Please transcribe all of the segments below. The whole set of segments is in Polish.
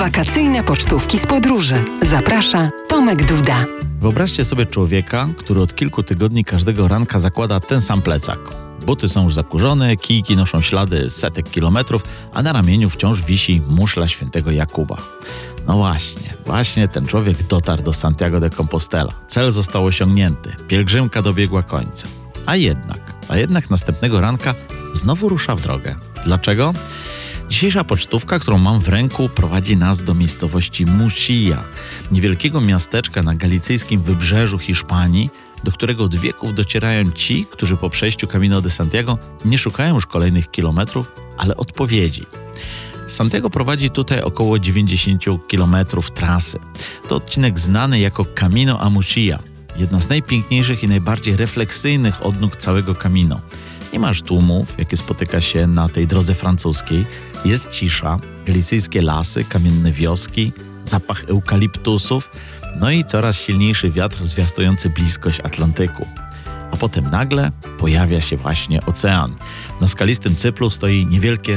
Wakacyjne pocztówki z podróży. Zaprasza Tomek Duda. Wyobraźcie sobie człowieka, który od kilku tygodni każdego ranka zakłada ten sam plecak. Buty są już zakurzone, kijki noszą ślady setek kilometrów, a na ramieniu wciąż wisi muszla świętego Jakuba. No właśnie ten człowiek dotarł do Santiago de Compostela. Cel został osiągnięty, pielgrzymka dobiegła końca. A jednak następnego ranka znowu rusza w drogę. Dlaczego? Dzisiejsza pocztówka, którą mam w ręku, prowadzi nas do miejscowości Muxía, niewielkiego miasteczka na galicyjskim wybrzeżu Hiszpanii, do którego od wieków docierają ci, którzy po przejściu Camino de Santiago nie szukają już kolejnych kilometrów, ale odpowiedzi. Santiago prowadzi tutaj około 90 kilometrów trasy. To odcinek znany jako Camino a Muxía, jedna z najpiękniejszych i najbardziej refleksyjnych odnóg całego Camino. Nie masz tłumów, jakie spotyka się na tej drodze francuskiej. Jest cisza, galicyjskie lasy, kamienne wioski, zapach eukaliptusów, no i coraz silniejszy wiatr zwiastujący bliskość Atlantyku. A potem nagle pojawia się właśnie ocean. Na skalistym cyplu stoi niewielkie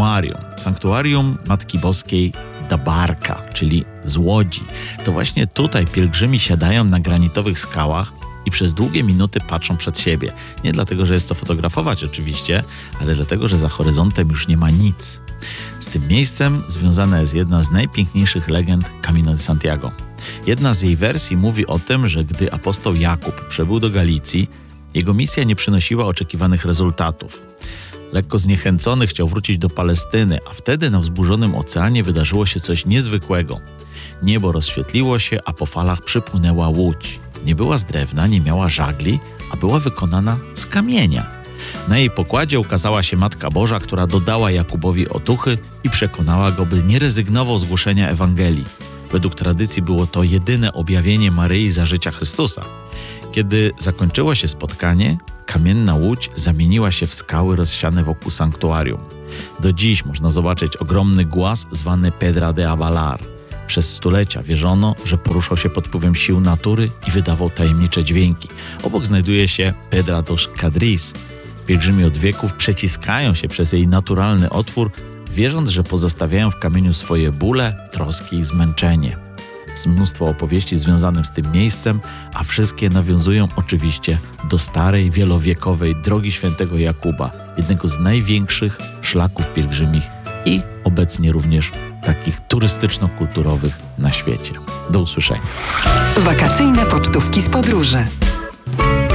sanktuarium Matki Boskiej da Barca, czyli z łodzi. To właśnie tutaj pielgrzymi siadają na granitowych skałach i przez długie minuty patrzą przed siebie. Nie dlatego, że jest co fotografować oczywiście, ale dlatego, że za horyzontem już nie ma nic. Z tym miejscem związana jest jedna z najpiękniejszych legend Camino de Santiago. Jedna z jej wersji mówi o tym, że gdy apostoł Jakub przybył do Galicji, jego misja nie przynosiła oczekiwanych rezultatów. Lekko zniechęcony chciał wrócić do Palestyny, a wtedy na wzburzonym oceanie wydarzyło się coś niezwykłego. Niebo rozświetliło się, a po falach przypłynęła łódź. Nie była z drewna, nie miała żagli, a była wykonana z kamienia. Na jej pokładzie ukazała się Matka Boża, która dodała Jakubowi otuchy i przekonała go, by nie rezygnował z głoszenia Ewangelii. Według tradycji było to jedyne objawienie Maryi za życia Chrystusa. Kiedy zakończyło się spotkanie, kamienna łódź zamieniła się w skały rozsiane wokół sanktuarium. Do dziś można zobaczyć ogromny głaz zwany Pedra de Abalar. Przez stulecia wierzono, że poruszał się pod wpływem sił natury i wydawał tajemnicze dźwięki. Obok znajduje się Pedra dos Cadris. Pielgrzymi od wieków przeciskają się przez jej naturalny otwór, wierząc, że pozostawiają w kamieniu swoje bóle, troski i zmęczenie. Jest mnóstwo opowieści związanych z tym miejscem, a wszystkie nawiązują oczywiście do starej, wielowiekowej drogi świętego Jakuba, jednego z największych szlaków pielgrzymich i obecnie również takich turystyczno-kulturowych na świecie. Do usłyszenia. Wakacyjne pocztówki z podróży.